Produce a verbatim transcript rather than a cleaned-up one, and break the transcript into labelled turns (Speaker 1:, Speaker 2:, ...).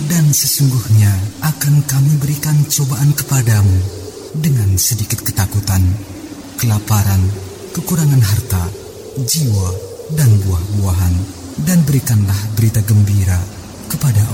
Speaker 1: Dan sesungguhnya akan kami berikan cobaan kepadamu dengan sedikit ketakutan, kelaparan, kekurangan harta, jiwa, dan buah-buahan. Dan berikanlah berita gembira kepada